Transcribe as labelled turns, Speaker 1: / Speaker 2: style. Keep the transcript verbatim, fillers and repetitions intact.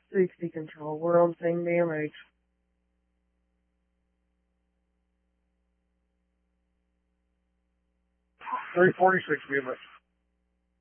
Speaker 1: sixty control. We're on scene damage.
Speaker 2: three forty-six, be a minute.